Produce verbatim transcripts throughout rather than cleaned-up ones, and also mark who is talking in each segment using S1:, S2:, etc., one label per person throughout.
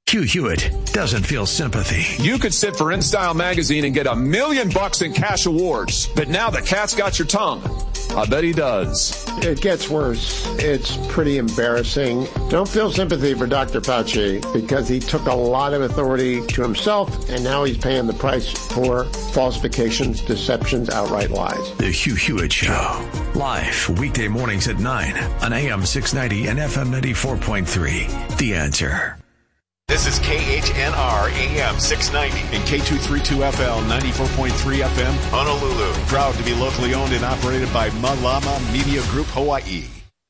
S1: Hugh Hewitt doesn't feel sympathy.
S2: You could sit for InStyle magazine and get a million bucks in cash awards, but now the cat's got your tongue. I bet he does.
S3: It gets worse. It's pretty embarrassing. Don't feel sympathy for Doctor Fauci because he took a lot of authority to himself, and now he's paying the price for falsifications, deceptions, outright lies.
S1: The Hugh Hewitt Show. Live weekday mornings at nine on A M six ninety and F M ninety-four point three. The Answer.
S4: This is K H N R A M six ninety
S5: and K two thirty-two F L ninety-four point three F M
S4: Honolulu.
S5: Proud to be locally owned and operated by Malama Media Group Hawaii.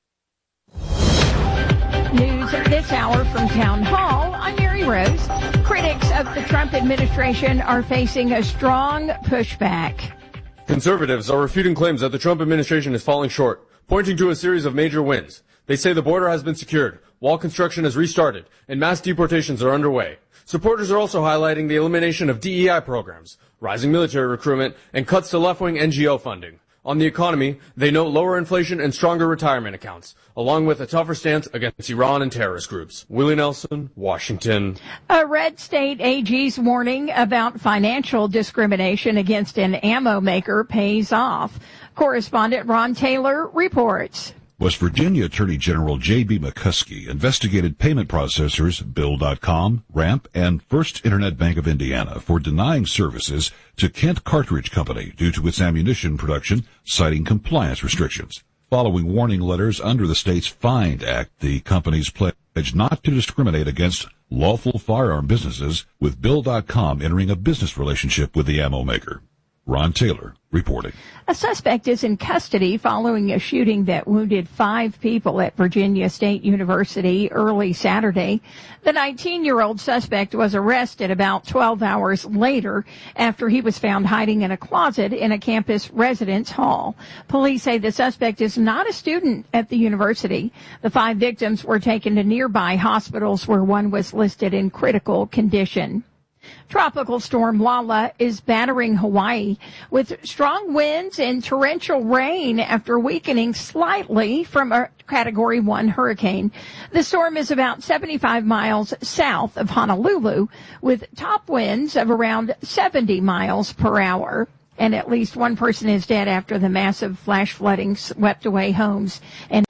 S6: News at this hour from Town Hall. I'm Mary Rose. Critics of the Trump administration are facing a strong pushback.
S7: Conservatives are refuting claims that the Trump administration is falling short, pointing to a series of major wins. They say the border has been secured, wall construction has restarted, and mass deportations are underway. Supporters are also highlighting the elimination of D E I programs, rising military recruitment, and cuts to left-wing N G O funding. On the economy, they note lower inflation and stronger retirement accounts, along with a tougher stance against Iran and terrorist groups. Willie Nelson, Washington.
S6: A red state A G's warning about financial discrimination against an ammo maker pays off. Correspondent Ron Taylor reports.
S8: West Virginia Attorney General J B. McCuskey investigated payment processors Bill dot com, Ramp, and First Internet Bank of Indiana for denying services to Kent Cartridge Company due to its ammunition production, citing compliance restrictions. Following warning letters under the state's FIND Act, the companies pledged not to discriminate against lawful firearm businesses, with Bill dot com entering a business relationship with the ammo maker. Ron Taylor reporting.
S6: A suspect is in custody following a shooting that wounded five people at Virginia State University early Saturday. The nineteen-year-old suspect was arrested about twelve hours later after he was found hiding in a closet in a campus residence hall. Police say the suspect is not a student at the university. The five victims were taken to nearby hospitals where one was listed in critical condition. Tropical storm Lala is battering Hawaii with strong winds and torrential rain after weakening slightly from a Category one hurricane. The storm is about seventy-five miles south of Honolulu with top winds of around seventy miles per hour. And at least one person is dead after the massive flash flooding swept away homes. And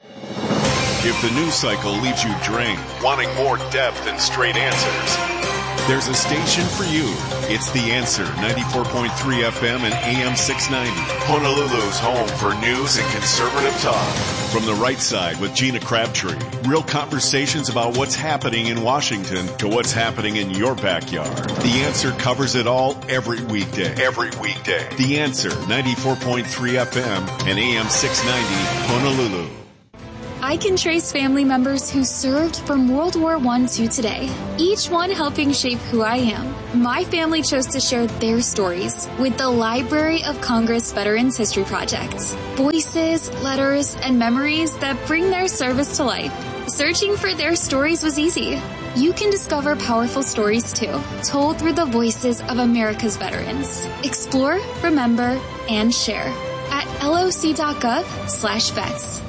S5: if the news cycle leaves you drained,
S4: wanting more depth and straight answers,
S5: there's a station for you. It's The Answer, ninety-four point three F M and A M six ninety.
S4: Honolulu's home for news and conservative talk.
S5: From the right side with Gina Crabtree. Real conversations about what's happening in Washington to what's happening in your backyard. The Answer covers it all every weekday.
S4: Every weekday.
S5: The Answer, ninety-four point three F M and A M six ninety, Honolulu.
S9: I can trace family members who served from World War One to today, each one helping shape who I am. My family chose to share their stories with the Library of Congress Veterans History Project. Voices, letters, and memories that bring their service to life. Searching for their stories was easy. You can discover powerful stories too, told through the voices of America's veterans. Explore, remember, and share at loc.gov slash vets.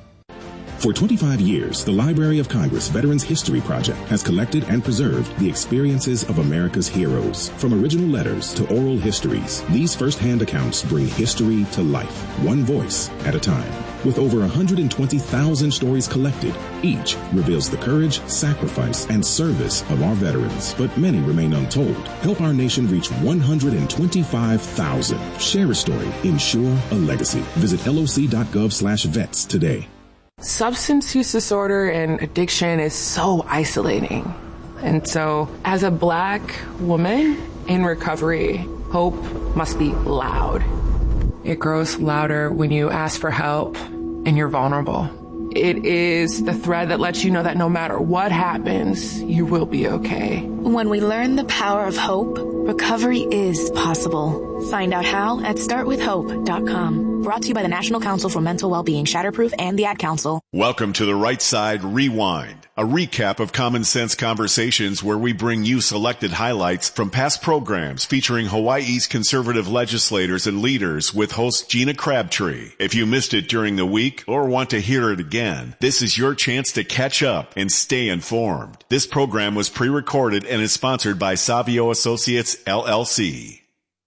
S10: For twenty-five years, the Library of Congress Veterans History Project has collected and preserved the experiences of America's heroes. From original letters to oral histories, these first-hand accounts bring history to life, one voice at a time. With over one hundred twenty thousand stories collected, each reveals the courage, sacrifice, and service of our veterans, but many remain untold. Help our nation reach one hundred twenty-five thousand. Share a story. Ensure a legacy. Visit loc.gov slash vets today.
S11: Substance use disorder and addiction is so isolating. And so, as a Black woman in recovery, hope must be loud. It grows louder when you ask for help and you're vulnerable. It is the thread that lets you know that no matter what happens, you will be okay.
S12: When we learn the power of hope, recovery is possible. Find out how at start with hope dot com. Brought to you by the National Council for Mental Wellbeing, Shatterproof, and the Ad Council.
S5: Welcome to the Right Side Rewind, a recap of Common Sense Conversations where we bring you selected highlights from past programs featuring Hawaii's conservative legislators and leaders with host Gina Crabtree. If you missed it during the week or want to hear it again, this is your chance to catch up and stay informed. This program was pre-recorded and is sponsored by Savio Associates, L L C.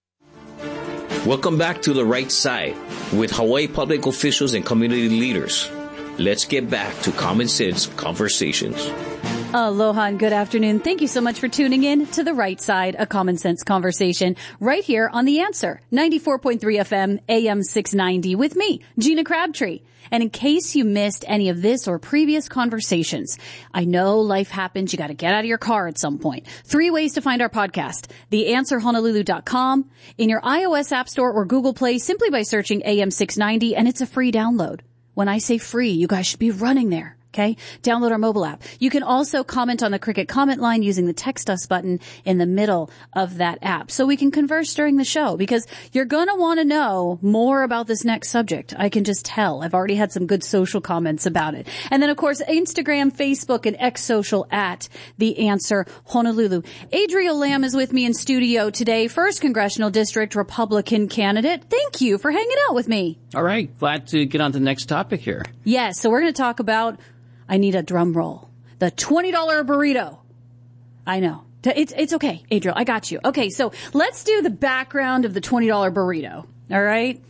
S13: Welcome back to The Right Side with Hawaii public officials and community leaders. Let's get back to Common Sense Conversations.
S14: Aloha and good afternoon. Thank you so much for tuning in to The Right Side, a Common Sense Conversation, right here on The Answer, ninety-four point three F M, A M six ninety, with me, Gina Crabtree. And in case you missed any of this or previous conversations, I know life happens. You got to get out of your car at some point. Three ways to find our podcast: the answer honolulu dot com, in your iOS App Store or Google Play, simply by searching A M six ninety, and it's a free download. When I say free, you guys should be running there. Okay? Download our mobile app. You can also comment on the Cricket comment line using the text us button in the middle of that app so we can converse during the show, because you're going to want to know more about this next subject. I can just tell. I've already had some good social comments about it. And then, of course, Instagram, Facebook, and X Social at The Answer Honolulu. Adria Lamb is with me in studio today, first Congressional District Republican candidate. Thank you for hanging out with me.
S15: All right. Glad to get on to the next topic here.
S14: Yes. So we're going to talk about, I need a drum roll, the twenty dollar burrito. I know. It's, it's okay, Adriel. I got you. Okay. So let's do the background of the twenty dollar burrito. All right.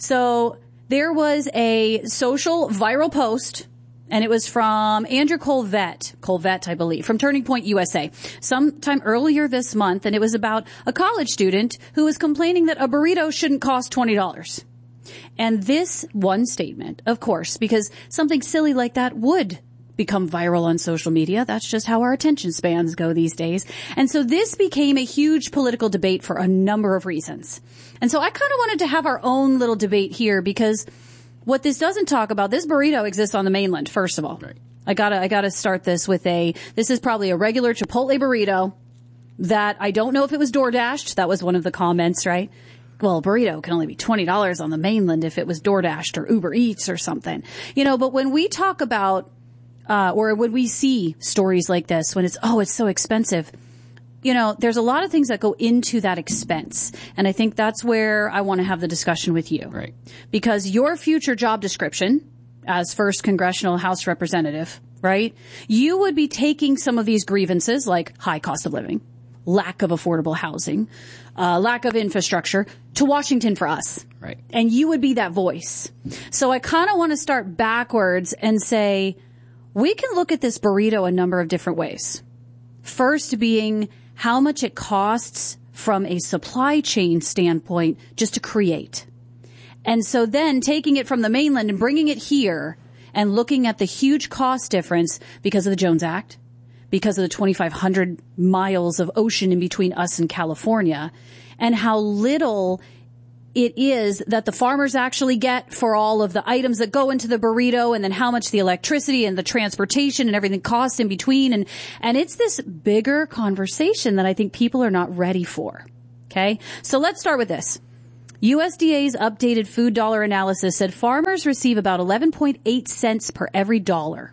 S14: So there was a social viral post, and it was from Andrew Colvett, Colvett, I believe, from Turning Point U S A, sometime earlier this month. And it was about a college student who was complaining that a burrito shouldn't cost twenty dollars. And this one statement, of course, because something silly like that would become viral on social media. That's just how our attention spans go these days. And so this became a huge political debate for a number of reasons. And so I kind of wanted to have our own little debate here, because what this doesn't talk about, this burrito exists on the mainland, first of all. Right. I gotta, I gotta start this with a, this is probably a regular Chipotle burrito that I don't know if it was DoorDashed. That was one of the comments, right? Well, a burrito can only be twenty dollars on the mainland if it was DoorDashed or Uber Eats or something. You know, but when we talk about, uh, or when we see stories like this, when it's, oh, it's so expensive, you know, there's a lot of things that go into that expense. And I think that's where I want to have the discussion with you.
S15: Right.
S14: Because your future job description as first congressional House representative, right, you would be taking some of these grievances like high cost of living, lack of affordable housing, uh, lack of infrastructure, to Washington for us.
S15: Right.
S14: And you would be that voice. So I kind of want to start backwards and say, we can look at this burrito a number of different ways. First being how much it costs from a supply chain standpoint just to create. And so then taking it from the mainland and bringing it here and looking at the huge cost difference because of the Jones Act, because of the twenty-five hundred miles of ocean in between us and California, and how little it is that the farmers actually get for all of the items that go into the burrito, and then how much the electricity and the transportation and everything costs in between. And, and it's this bigger conversation that I think people are not ready for. Okay. So let's start with this. U S D A's updated food dollar analysis said farmers receive about eleven point eight cents per every dollar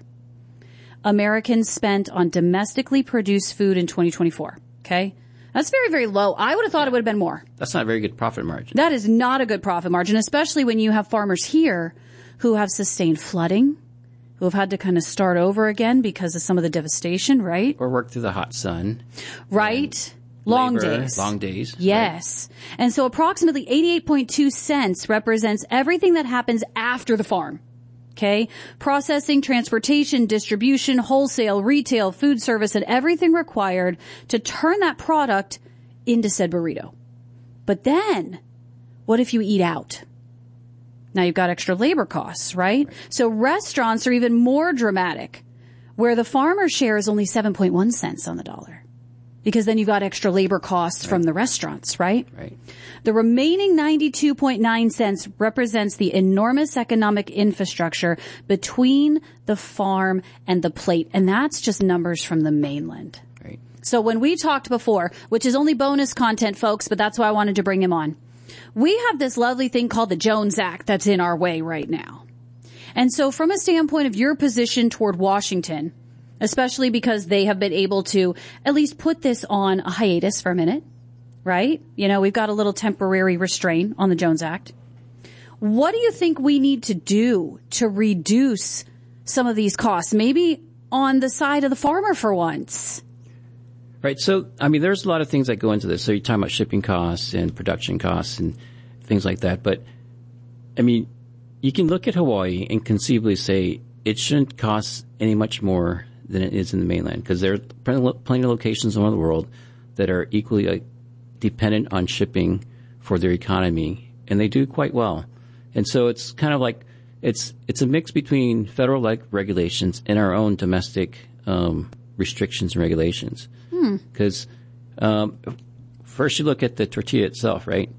S14: Americans spent on domestically produced food in twenty twenty-four. Okay. That's very, very low. I would have thought it would have been more.
S15: That's not a very good profit margin.
S14: That is not a good profit margin, especially when you have farmers here who have sustained flooding, who have had to kind of start over again because of some of the devastation, right?
S15: Or work through the hot sun.
S14: Right. Long
S15: labor,
S14: days.
S15: Long days.
S14: Yes. Right. And so approximately eighty-eight point two cents represents everything that happens after the farm. Okay. Processing, transportation, distribution, wholesale, retail, food service, and everything required to turn that product into said burrito. But then, what if you eat out? Now you've got extra labor costs, right? right? So restaurants are even more dramatic, where the farmer's share is only seven point one cents on the dollar. Because then you've got extra labor costs right. from the restaurants, right?
S15: Right.
S14: The remaining ninety-two point nine cents represents the enormous economic infrastructure between the farm and the plate. And that's just numbers from the mainland.
S15: Right.
S14: So when we talked before, which is only bonus content, folks, but that's why I wanted to bring him on. we have this lovely thing called the Jones Act that's in our way right now. And so from a standpoint of your position toward Washington, especially because they have been able to at least put this on a hiatus for a minute, right? You know, we've got a little temporary restraint on the Jones Act. What do you think we need to do to reduce some of these costs? Maybe on the side of the farmer for once.
S15: Right. So, I mean, there's a lot of things that go into this. So you're talking about shipping costs and production costs and things like that. But, I mean, you can look at Hawaii and conceivably say it shouldn't cost any much more than it is in the mainland, because there are plenty of locations around the world that are equally uh, dependent on shipping for their economy, and they do quite well. And so it's kind of like it's it's a mix between federal like regulations and our own domestic um, restrictions and regulations. Because hmm. um, first you look at the tortilla itself, right?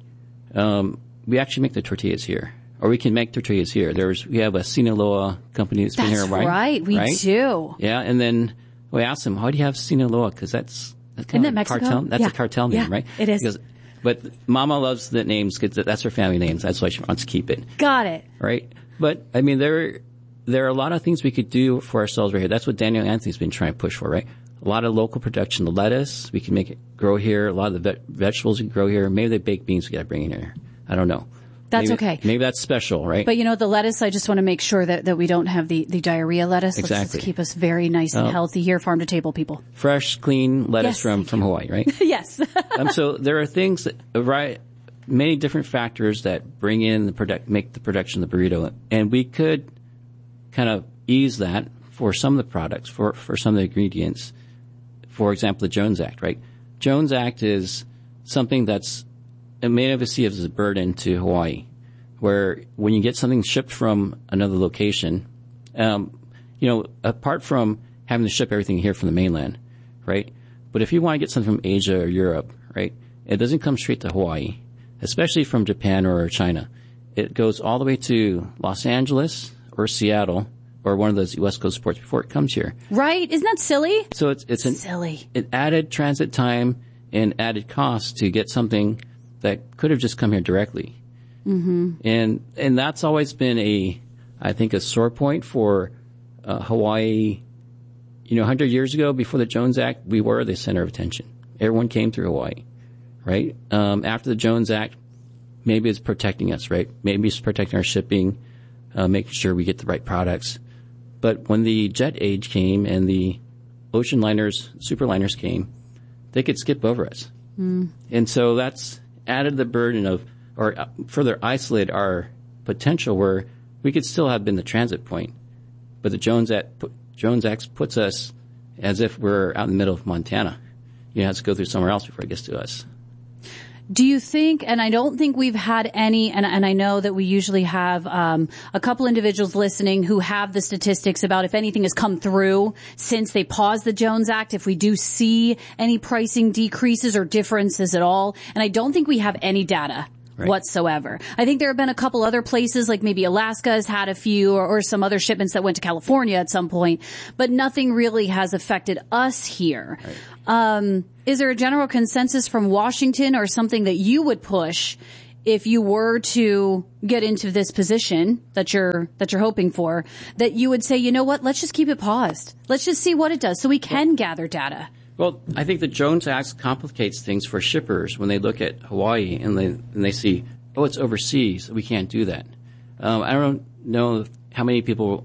S15: Um, we actually make the tortillas here. Or we can make tortillas here. There's we have a Sinaloa company that's, that's been here, right?
S14: right. We
S15: right?
S14: do.
S15: Yeah, and then we asked them, "How do you have Sinaloa?" Because that's, that's kind
S14: Isn't
S15: of
S14: it Mexico?
S15: Cartel. That's
S14: yeah.
S15: a cartel name,
S14: yeah,
S15: right?
S14: It is.
S15: Because, but Mama loves the names because that's her family names. That's why she wants to keep it.
S14: Got it.
S15: Right. But I mean, there there are a lot of things we could do for ourselves right here. That's what Daniel Anthony's been trying to push for, right? A lot of local production. The lettuce we can make it grow here. A lot of the ve- vegetables we can grow here. Maybe the baked beans we got to bring in here. I don't know.
S14: That's
S15: maybe,
S14: okay.
S15: Maybe that's special, right?
S14: But you know, the lettuce, I just want to make sure that, that we don't have the, the diarrhea lettuce.
S15: Exactly.
S14: Let's just keep us very nice and
S15: uh,
S14: healthy here, farm to table people.
S15: Fresh, clean lettuce
S14: yes,
S15: from, from Hawaii, right?
S14: yes.
S15: um, so there are things, that, right, many different factors that bring in the product, make the production of the burrito. And we could kind of ease that for some of the products, for, for some of the ingredients. For example, the Jones Act, right? Jones Act is something that's, many of us see as a burden to Hawaii, where when you get something shipped from another location, um, you know, apart from having to ship everything here from the mainland, right? But if you want to get something from Asia or Europe, right, it doesn't come straight to Hawaii, especially from Japan or China. It goes all the way to Los Angeles or Seattle or one of those West Coast ports before it comes here.
S14: Right. Isn't that silly?
S15: So it's, it's an,
S14: silly.
S15: It added transit time and added cost to get something that could have just come here directly.
S14: Mm-hmm.
S15: And, and that's always been a, I think, a sore point for uh, Hawaii. You know, one hundred years ago, before the Jones Act, we were the center of attention. Everyone came through Hawaii, right? Um, after the Jones Act, maybe it's protecting us, right? Maybe it's protecting our shipping, uh, making sure we get the right products. But when the jet age came and the ocean liners, superliners came, they could skip over us.
S14: Mm.
S15: And so that's added the burden of, or further isolate our potential where we could still have been the transit point. But the Jones Act, Jones Act puts us as if we're out in the middle of Montana. You have to go through somewhere else before it gets to us.
S14: Do you think, and I don't think we've had any, and, and I know that we usually have um, a couple individuals listening who have the statistics about if anything has come through since they paused the Jones Act, if we do see any pricing decreases or differences at all. And I don't think we have any data. Right. Whatsoever. I think there have been a couple other places, like maybe Alaska has had a few, or, or some other shipments that went to California at some point, but nothing really has affected us here.
S15: Right.
S14: Um, is there a general consensus from Washington or something that you would push if you were to get into this position that you're that you're hoping for, that you would say, you know what, let's just keep it paused. Let's just see what it does so we can gather data.
S15: Well, I think the Jones Act complicates things for shippers when they look at Hawaii and they and they see, oh, it's overseas. We can't do that. Um, I don't know how many people,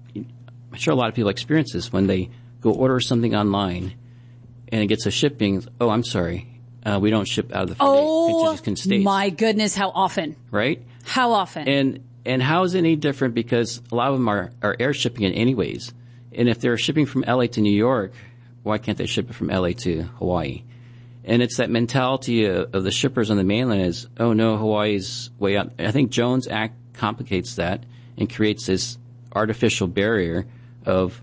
S15: I'm sure a lot of people experience this when they go order something online and it gets a shipping. Oh, I'm sorry. Uh, we don't ship out of the
S14: oh,
S15: fifty states.
S14: My goodness, how often?
S15: Right?
S14: How often?
S15: And and how is it any different? Because a lot of them are, are air shipping it anyways. And if they're shipping from L A to New York, why can't they ship it from L A to Hawaii? And it's that mentality of, of the shippers on the mainland is, oh no, Hawaii's way out. I think Jones Act complicates that and creates this artificial barrier of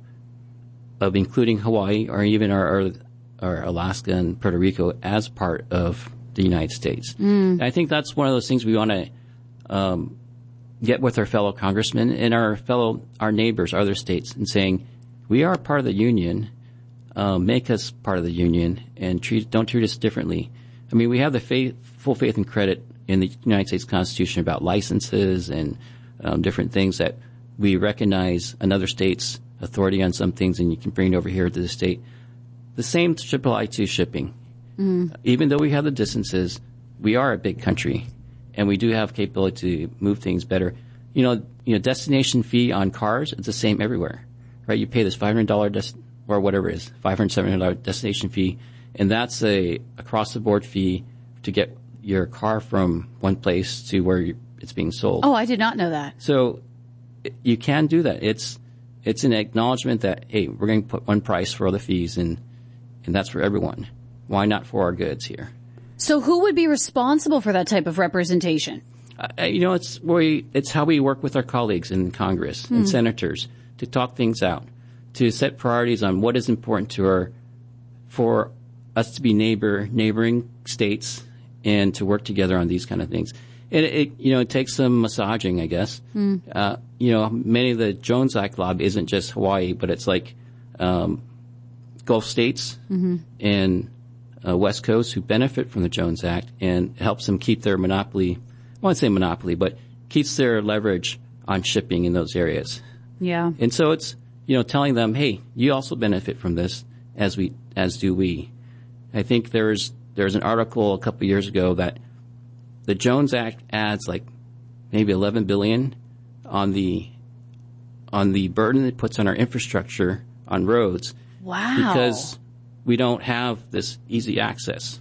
S15: of including Hawaii or even our, our, our Alaska and Puerto Rico as part of the United States.
S14: Mm.
S15: And I think that's one of those things we want to um, get with our fellow congressmen and our fellow our neighbors, other states, and saying we are part of the union. Um, make us part of the union and treat, don't treat us differently. I mean, we have the faith, full faith and credit in the United States Constitution about licenses and um, different things that we recognize another state's authority on some things, and you can bring it over here to the state. The same should apply to shipping. Mm. Even though we have the distances, we are a big country, and we do have capability to move things better. You know, you know, destination fee on cars, it's the same everywhere, right? You pay this five hundred dollars des- or whatever it is, five hundred dollars, seven hundred dollars destination fee, and that's a across-the-board fee to get your car from one place to where you, it's being sold.
S14: Oh, I did not know that.
S15: So you can do that. It's it's an acknowledgement that, hey, we're going to put one price for all the fees, and and that's for everyone. Why not for our goods here?
S14: So who would be responsible for that type of representation?
S15: Uh, you know, it's we, it's how we work with our colleagues in Congress hmm. and senators to talk things out, to set priorities on what is important to our, for us to be neighbor neighboring states and to work together on these kind of things. It, it you know, it takes some massaging, I guess. Hmm. Uh, you know, many of the Jones Act lobby isn't just Hawaii, but it's like um, Gulf states mm-hmm. and uh, West Coast who benefit from the Jones Act, and helps them keep their monopoly. I won't say monopoly, but keeps their leverage on shipping in those areas.
S14: Yeah.
S15: And so it's, you know, telling them, hey, you also benefit from this, as we, as do we. I think there's, there's an article a couple of years ago that the Jones Act adds like maybe eleven billion dollars on the, on the burden it puts on our infrastructure on roads.
S14: Wow.
S15: Because we don't have this easy access.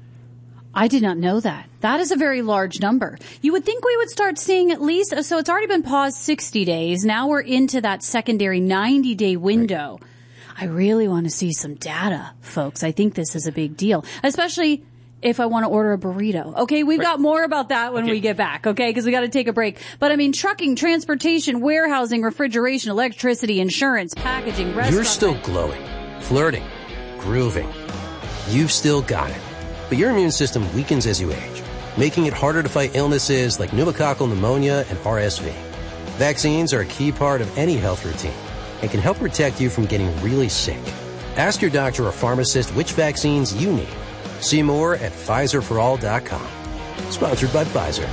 S14: I did not know that. That is a very large number. You would think we would start seeing at least, so it's already been paused sixty days. Now we're into that secondary ninety-day window. Right. I really want to see some data, folks. I think this is a big deal, especially if I want to order a burrito. Okay, we've right. got more about that when okay. we get back, okay, because we got to take a break. But I mean, trucking, transportation, warehousing, refrigeration, electricity, insurance, packaging, restaurant.
S16: You're still glowing, flirting, grooving. You've still got it. But your immune system weakens as you age, making it harder to fight illnesses like pneumococcal pneumonia and R S V. Vaccines are a key part of any health routine and can help protect you from getting really sick. Ask your doctor or pharmacist which vaccines you need. See more at Pfizer for all dot com. Sponsored by Pfizer.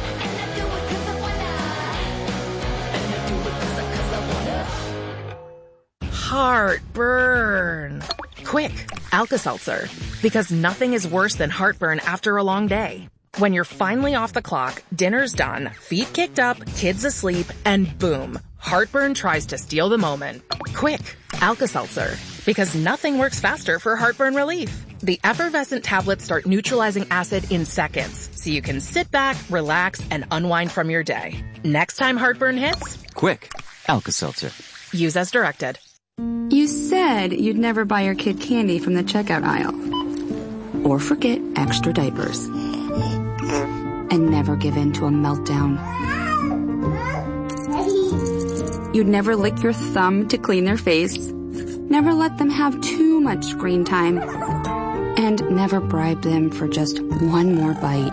S17: Heartburn. Quick, Alka-Seltzer. Because nothing is worse than heartburn after a long day. When you're finally off the clock, dinner's done, feet kicked up, kids asleep, and boom, heartburn tries to steal the moment. Quick, Alka-Seltzer. Because nothing works faster for heartburn relief. The effervescent tablets start neutralizing acid in seconds, so you can sit back, relax, and unwind from your day. Next time heartburn hits,
S18: quick, Alka-Seltzer.
S17: Use as directed.
S19: You said you'd never buy your kid candy from the checkout aisle. Or forget extra diapers. And never give in to a meltdown. You'd never lick your thumb to clean their face. Never let them have too much screen time. And never bribe them for just one more bite.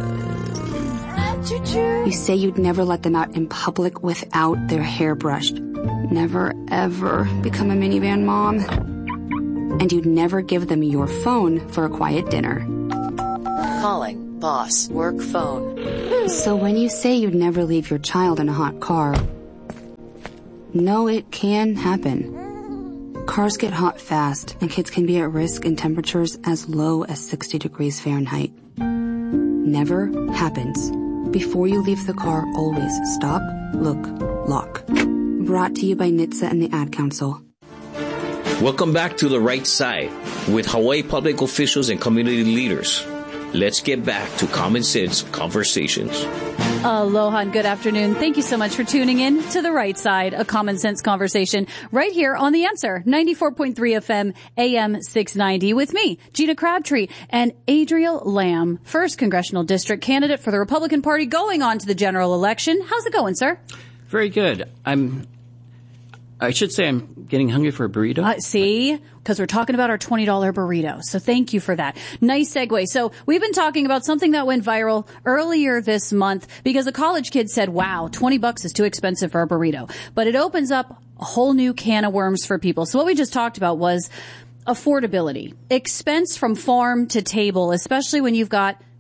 S19: You say you'd never let them out in public without their hair brushed. Never, ever become a minivan mom. And you'd never give them your phone for a quiet dinner.
S20: Calling, boss, work phone.
S19: So when you say you'd never leave your child in a hot car, no, it can happen. Cars get hot fast, and kids can be at risk in temperatures as low as sixty degrees Fahrenheit. Never happens. Before you leave the car, always stop, look, lock. Brought to you by N H T S A and the Ad Council.
S13: Welcome back to The Right Side with Hawaii public officials and community leaders. Let's get back to Common Sense Conversations.
S14: Aloha and good afternoon. Thank you so much for tuning in to The Right Side, a Common Sense Conversation right here on The Answer, ninety-four point three F M, A M six ninety, with me, Gina Crabtree, and Adriel Lamb, first Congressional District candidate for the Republican Party going on to the general election. How's it going, sir?
S15: Very good. I'm, I should say I'm getting hungry for a burrito.
S14: Uh, see? Because we're talking about our twenty dollars burrito. So thank you for that. Nice segue. So we've been talking about something that went viral earlier this month because a college kid said, wow, twenty bucks is too expensive for a burrito. But it opens up a whole new can of worms for people. So what we just talked about was affordability, expense from farm to table, especially when you've got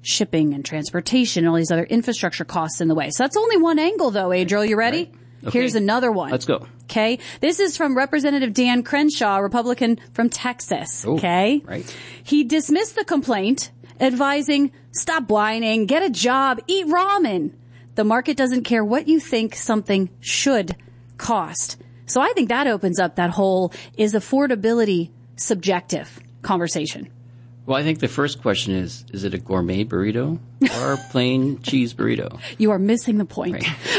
S14: shipping and transportation and all these other infrastructure costs in the way. So that's only one angle, though, Adriel. You ready?
S15: Right. Okay.
S14: Here's another one.
S15: Let's go.
S14: Okay. This is from Representative Dan Crenshaw, Republican from Texas.
S15: Ooh,
S14: okay.
S15: Right.
S14: He dismissed the complaint, advising, stop whining, get a job, eat ramen. The market doesn't care what you think something should cost. So I think that opens up that whole is affordability subjective conversation.
S15: Well, I think the first question is, is it a gourmet burrito or a plain cheese burrito?
S14: You are missing the point.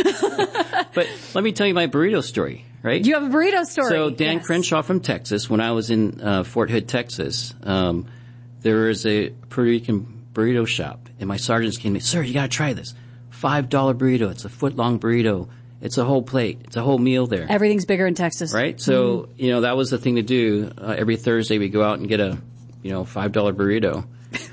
S15: Right. But let me tell you my burrito story, right?
S14: You have a burrito story.
S15: So Dan
S14: yes.
S15: Crenshaw from Texas, when I was in uh, Fort Hood, Texas, um, there was a Puerto Rican burrito shop, and my sergeants came to me, sir, you got to try this. five dollar burrito. It's a foot-long burrito. It's a whole plate. It's a whole meal there.
S14: Everything's bigger in Texas.
S15: Right? So, mm-hmm. you know, that was the thing to do. Uh, every Thursday we go out and get a, you know, five dollar burrito.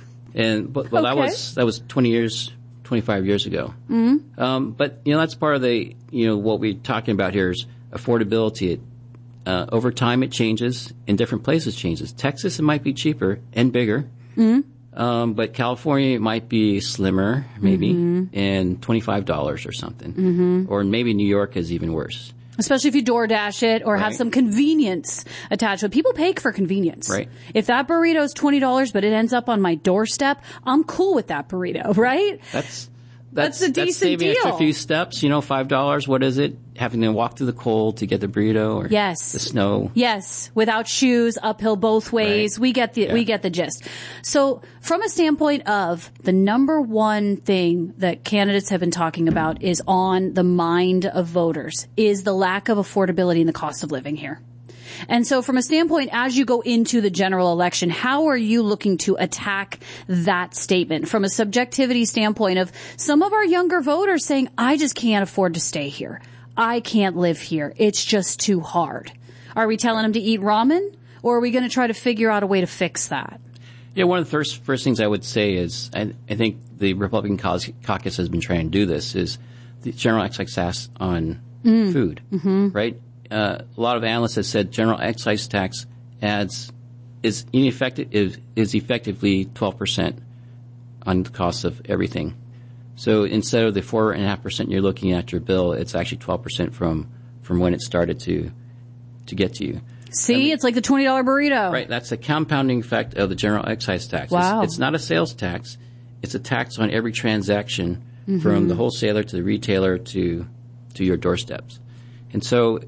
S15: And, but, well, okay. that was, that was twenty years, twenty-five years ago.
S14: Mm-hmm.
S15: Um, but, you know, that's part of the, you know, what we're talking about here is affordability. It, uh, over time it changes. In different places changes. Texas, it might be cheaper and bigger.
S14: Mm-hmm.
S15: Um, but California, it might be slimmer, maybe,
S14: mm-hmm.
S15: and twenty-five dollars or something.
S14: Mm-hmm.
S15: Or maybe New York is even worse.
S14: Especially if you DoorDash it or
S15: right.
S14: have some convenience attached to it. People pay for convenience.
S15: Right.
S14: If that burrito is twenty dollars, but it ends up on my doorstep, I'm cool with that burrito, right?
S15: That's,
S14: that's,
S15: that's
S14: a decent
S15: that's saving
S14: deal.
S15: An extra few steps, you know, five dollars. What is it? Having to walk through the cold to get the burrito or
S14: yes.
S15: the snow.
S14: Yes. Without shoes, uphill both ways.
S15: Right.
S14: We get the,
S15: yeah.
S14: we get the gist. So from a standpoint of the number one thing that candidates have been talking about is on the mind of voters is the lack of affordability and the cost of living here. And so from a standpoint, as you go into the general election, how are you looking to attack that statement from a subjectivity standpoint of some of our younger voters saying, I just can't afford to stay here. I can't live here. It's just too hard. Are we telling them to eat ramen, or are we going to try to figure out a way to fix that?
S15: Yeah, one of the first, first things I would say is, I, I think the Republican caucus has been trying to do this, is the general excise tax on
S14: mm.
S15: food,
S14: mm-hmm.
S15: right? Uh, a lot of analysts have said general excise tax adds is ineffective is, is effectively twelve percent on the cost of everything. So instead of the four and a half percent you're looking at your bill, it's actually twelve percent from from when it started to to get to you.
S14: See,
S15: I mean,
S14: it's like the twenty dollar burrito.
S15: Right. That's the compounding effect of the general excise tax.
S14: Wow.
S15: It's, it's not a sales tax. It's a tax on every transaction
S14: mm-hmm.
S15: from the wholesaler to the retailer to to your doorsteps. And so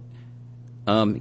S15: um,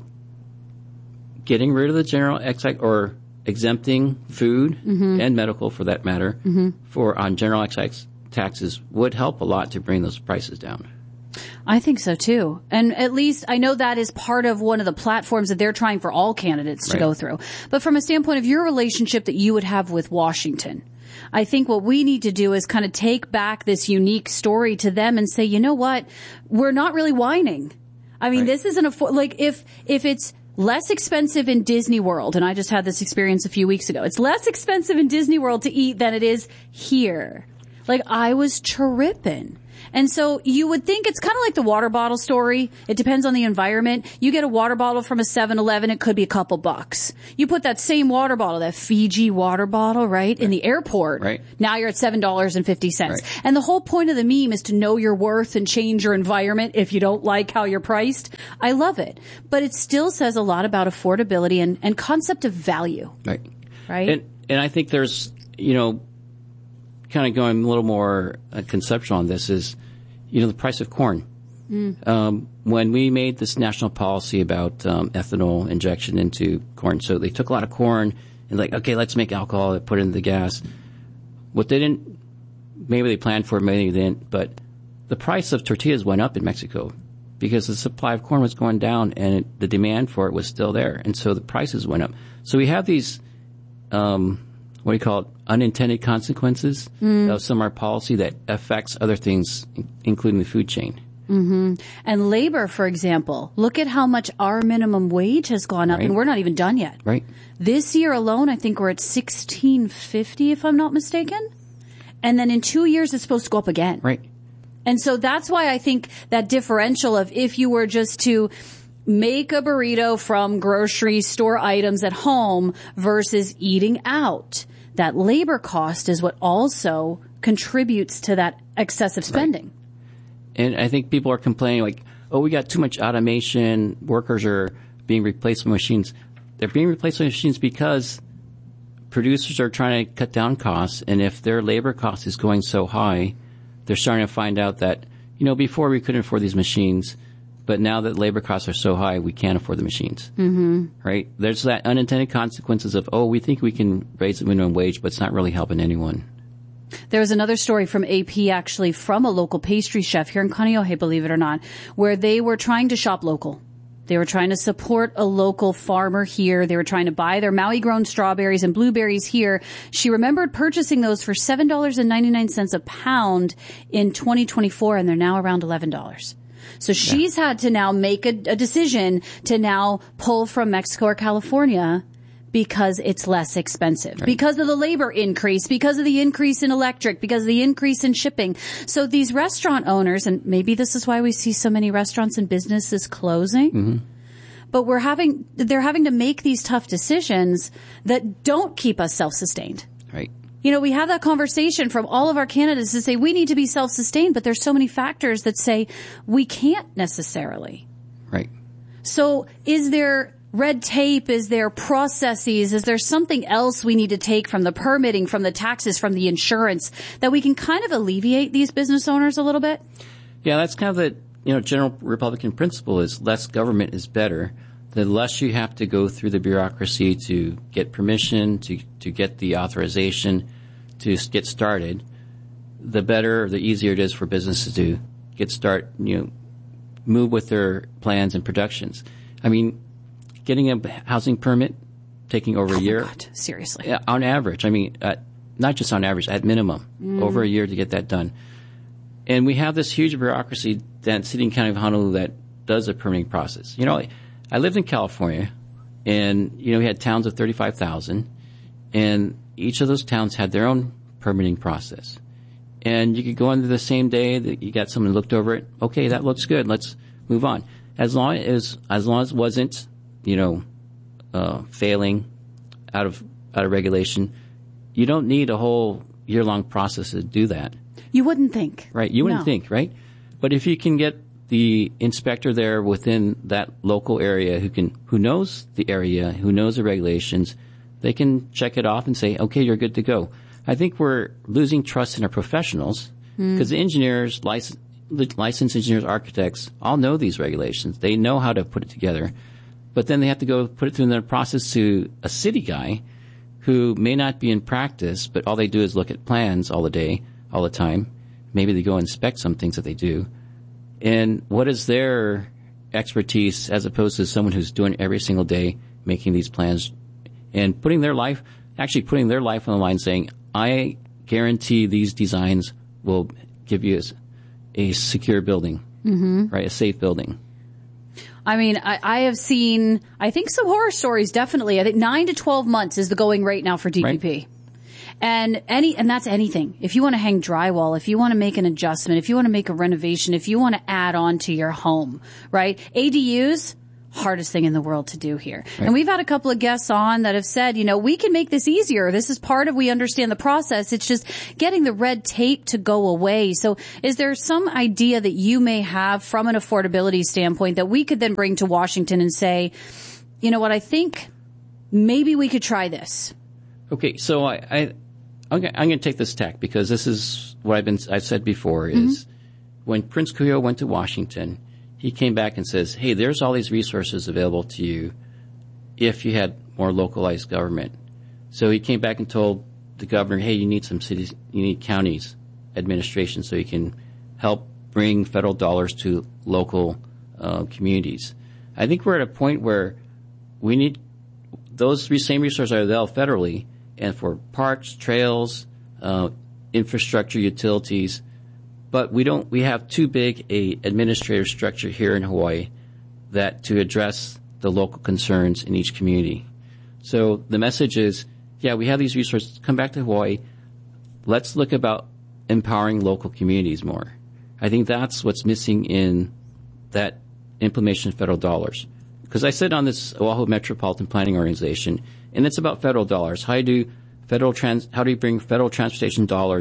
S15: getting rid of the general excise or exempting food
S14: mm-hmm.
S15: and medical, for that matter,
S14: mm-hmm.
S15: for on general excise taxes would help a lot to bring those prices down.
S14: I think so too. And at least I know that is part of one of the platforms that they're trying for all candidates to
S15: right.
S14: go through. But from a standpoint of your relationship that you would have with Washington, I think what we need to do is kind of take back this unique story to them and say, you know what? We're not really whining. I mean, right. this isn't a, like if, if it's less expensive in Disney World, and I just had this experience a few weeks ago, it's less expensive in Disney World to eat than it is here. Like, I was tripping. And so you would think it's kind of like the water bottle story. It depends on the environment. You get a water bottle from a seven eleven, it could be a couple bucks. You put that same water bottle, that Fiji water bottle, right, right. in the airport.
S15: Right.
S14: Now you're at seven dollars and fifty cents.
S15: Right.
S14: And the whole point of the meme is to know your worth and change your environment if you don't like how you're priced. I love it. But it still says a lot about affordability and, and concept of value.
S15: Right.
S14: Right.
S15: And, and I think there's, you know, kind of going a little more uh, conceptual on this is, you know, the price of corn. Mm. Um, when we made this national policy about um, ethanol injection into corn, so they took a lot of corn and like, okay, let's make alcohol, put it in the gas. What they didn't, maybe they planned for it, maybe they didn't, but the price of tortillas went up in Mexico because the supply of corn was going down and it, the demand for it was still there. And so the prices went up. So we have these, um, what do you call it, unintended consequences mm. of some of our policy that affects other things, including the food chain.
S14: Mm-hmm. And labor, for example, look at how much our minimum wage has gone up,
S15: right.
S14: and we're not even done yet.
S15: Right.
S14: This year alone, I think we're at sixteen fifty, if I'm not mistaken. And then in two years, it's supposed to go up again.
S15: Right.
S14: And so that's why I think that differential of if you were just to make a burrito from grocery store items at home versus eating out, that labor cost is what also contributes to that excessive spending.
S15: Right. And I think people are complaining like, oh, we got too much automation. Workers are being replaced by machines. They're being replaced by machines because producers are trying to cut down costs. And if their labor cost is going so high, they're starting to find out that, you know, before we couldn't afford these machines, but now that labor costs are so high, we can't afford the machines.
S14: Mm-hmm.
S15: Right? There's that unintended consequences of, oh, we think we can raise the minimum wage, but it's not really helping anyone.
S14: There was another story from A P, actually, from a local pastry chef here in Kaneohe, believe it or not, where they were trying to shop local. They were trying to support a local farmer here. They were trying to buy their Maui-grown strawberries and blueberries here. She remembered purchasing those for seven dollars and ninety-nine cents a pound in twenty twenty-four, and they're now around eleven dollars. So she's yeah. had to now make a, a decision to now pull from Mexico or California because it's less expensive, right. because of the labor increase, because of the increase in electric, because of the increase in shipping. So these restaurant owners, and maybe this is why we see so many restaurants and businesses closing, mm-hmm. but we're having, they're having to make these tough decisions that don't keep us self-sustained.
S15: Right.
S14: You know, we have that conversation from all of our candidates to say we need to be self-sustained, but there's so many factors that say we can't necessarily.
S15: Right.
S14: So is there red tape? Is there processes? Is there something else we need to take from the permitting, from the taxes, from the insurance that we can kind of alleviate these business owners a little bit?
S15: Yeah, that's kind of the, you know, general Republican principle is less government is better. The less you have to go through the bureaucracy to get permission, to, to get the authorization, to get started, the better, the easier it is for businesses to get start, you know, move with their plans and productions. I mean, getting a housing permit taking over
S14: oh
S15: a year.
S14: God, seriously.
S15: Yeah, on average. I mean, uh, not just on average, at minimum, mm. over a year to get that done. And we have this huge bureaucracy that City and County of Honolulu that does the permitting process. You know, I lived in California, and, you know, we had towns of thirty-five thousand, and each of those towns had their own permitting process. And you could go on the same day that you got someone looked over it. Okay, that looks good. Let's move on. As long as, as long as it wasn't, you know, uh, failing out of, out of regulation, you don't need a whole year-long process to do that.
S14: You wouldn't think.
S15: Right. You wouldn't
S14: no.
S15: think, right? But if you can get the inspector there within that local area who can, who knows the area, who knows the regulations, they can check it off and say, okay, you're good to go. I think we're losing trust in our professionals because mm. the engineers, license, licensed engineers, architects, all know these regulations. They know how to put it together. But then they have to go put it through their process to a city guy who may not be in practice, but all they do is look at plans all the day, all the time. Maybe they go inspect some things that they do. And what is their expertise as opposed to someone who's doing it every single day, making these plans and putting their life, actually putting their life on the line saying, I guarantee these designs will give you a, a secure building,
S14: mm-hmm.
S15: right? A safe building.
S14: I mean, I, I have seen, I think some horror stories, definitely. I think nine to twelve months is the going rate now for D P P. Right. And any, and that's anything. If you want to hang drywall, if you want to make an adjustment, if you want to make a renovation, if you want to add on to your home, right? A D Us, hardest thing in the world to do here. Right. And we've had a couple of guests on that have said, you know, we can make this easier. This is part of, we understand the process. It's just getting the red tape to go away. So is there some idea that you may have from an affordability standpoint that we could then bring to Washington and say, you know what, I think maybe we could try this? Okay.
S15: So I, I I'm going to take this tack because this is what I've been, I've said before is mm-hmm. when Prince Kuyo went to Washington, he came back and says, hey, there's all these resources available to you if you had more localized government. So he came back and told the governor, hey, you need some cities, you need counties administration so you can help bring federal dollars to local uh, communities. I think we're at a point where we need those same resources are available federally and for parks, trails, uh, infrastructure, utilities. But we don't, we have too big a administrative structure here in Hawaii that to address the local concerns in each community. So the message is, yeah, we have these resources. Come back to Hawaii. Let's look about empowering local communities more. I think that's what's missing in that implementation of federal dollars. Because I sit on this Oahu Metropolitan Planning Organization, and it's about federal dollars. How do federal trans, how do you bring federal transportation dollars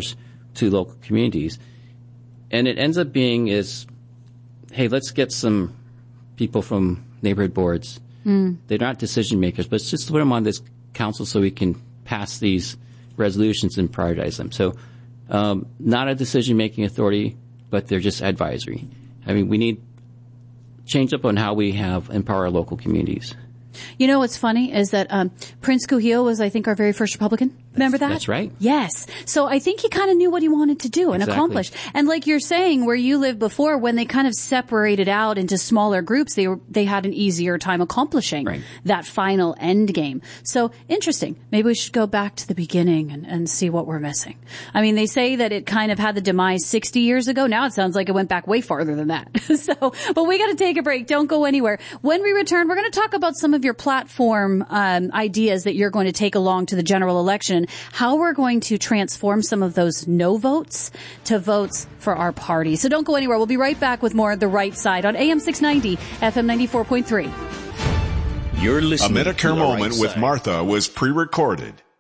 S15: to local communities. And it ends up being is, hey, let's get some people from neighborhood boards. Mm. They're not decision makers, but it's just to put them on this council so we can pass these resolutions and prioritize them. So um, not a decision-making authority, but they're just advisory. I mean, we need change up on how we have empower our local communities.
S14: You know what's funny is that um, Prince Kuhio was, I think, our very first Republican. Remember that?
S15: That's right.
S14: Yes. So I think he kind of knew what he wanted to do and
S15: exactly.
S14: accomplish. And like you're saying, where you lived before, when they kind of separated out into smaller groups, they were they had an easier time accomplishing
S15: right.
S14: that final end game. So interesting. Maybe we should go back to the beginning and, and see what we're missing. I mean, they say that it kind of had the demise sixty years ago. Now it sounds like it went back way farther than that. So, but we got to take a break. Don't go anywhere. When we return, we're going to talk about some of your platform um, ideas that you're going to take along to the general election, how we're going to transform some of those no votes to votes for our party. So don't go anywhere. We'll be right back with more of The Right Side on A M six ninety, F M ninety-four point three.
S13: You're listening
S5: A Medicare
S13: to The
S5: Moment
S13: Right
S5: with
S13: Side.
S5: Martha was pre-recorded.